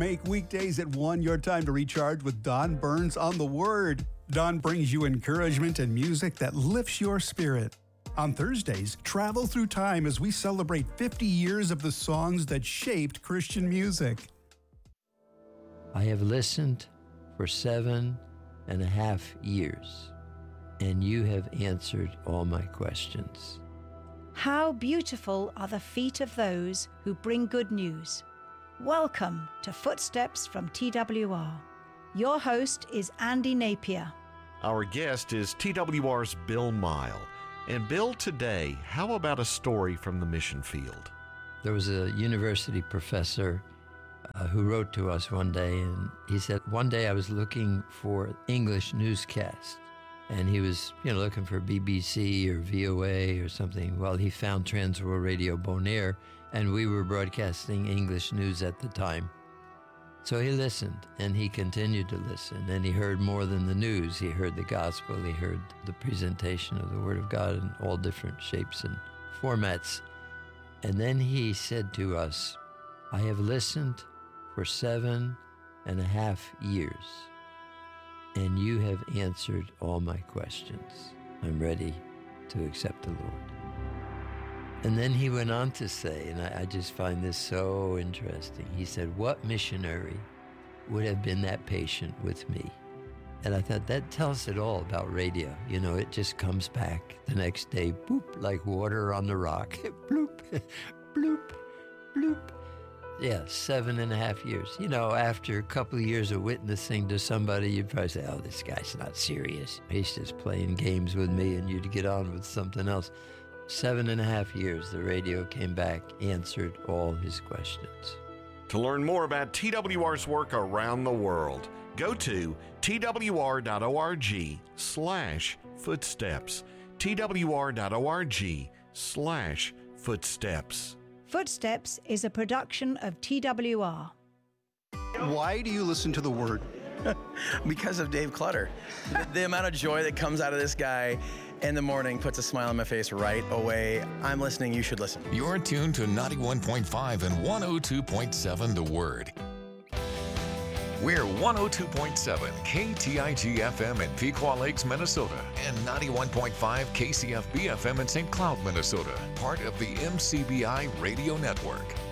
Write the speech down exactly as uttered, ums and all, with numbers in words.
Make weekdays at one your time to recharge with Don Burns on the Word. Don brings you encouragement and music that lifts your spirit. On Thursdays, travel through time as we celebrate fifty years of the songs that shaped Christian music. I have listened for seven and a half years, and you have answered all my questions. How beautiful are the feet of those who bring good news. Welcome to Footsteps from T W R. Your host is Andy Napier. Our guest is T W R's Bill Mile. And Bill, today, how about a story from the mission field? There was a university professor uh, who wrote to us one day, and he said, one day I was looking for English newscast, and he was, you know, looking for B B C or V O A or something. Well, he found Transworld Radio Bonaire, and we were broadcasting English news at the time. So he listened, and he continued to listen, and he heard more than the news. He heard the gospel, he heard the presentation of the Word of God in all different shapes and formats. And then he said to us, I have listened for seven and a half years, and you have answered all my questions. I'm ready to accept the Lord. And then he went on to say, and I, I just find this so interesting, he said, what missionary would have been that patient with me? And I thought, that tells it all about radio. You know, it just comes back the next day, boop, like water on the rock, bloop, bloop, bloop. Yeah, seven and a half years. You know, after a couple of years of witnessing to somebody, you'd probably say, oh, this guy's not serious. He's just playing games with me, and you'd get on with something else. Seven and a half years, the radio came back, answered all his questions. To learn more about T W R's work around the world, go to twr.org slash footsteps. twr.org slash footsteps. Footsteps is a production of T W R. Why do you listen to the Word? Because of Dave Clutter. The, the amount of joy that comes out of this guy in the morning puts a smile on my face right away. I'm listening. You should listen. You're tuned to ninety-one point five and one oh two point seven The Word. We're one oh two point seven K T I G F M in Pequot Lakes, Minnesota, and ninety-one point five K C F B F M in Saint Cloud, Minnesota, part of the M C B I Radio Network.